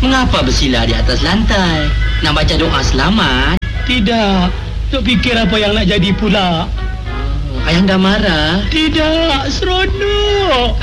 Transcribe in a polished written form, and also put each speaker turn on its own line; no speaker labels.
Mengapa bersila di atas lantai? Nak baca doa selamat?
Tidak. Tok fikir apa yang nak jadi pula.
Ayah dah marah?
Tidak, seronok.